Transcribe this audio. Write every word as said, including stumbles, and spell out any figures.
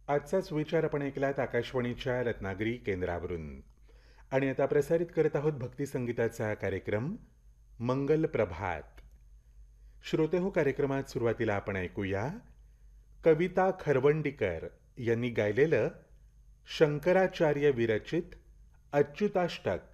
आजचाच विचार आपण ऐकलात आकाशवाणीच्या रत्नागिरी केंद्रावरून. आणि आता प्रसारित करत आहोत भक्ती संगीताचा कार्यक्रम मंगल प्रभात. श्रोते हो, कार्यक्रमात सुरुवातीला आपण ऐकूया कविता खरवंडीकर यांनी गायलेलं शंकराचार्य विरचित अच्युताष्टक